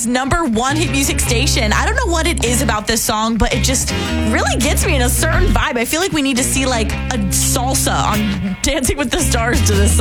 America's #1 hit music station. I don't know what it is about this song, but it just really gets me in a certain vibe. I feel like we need to see like a salsa on Dancing with the Stars to this song.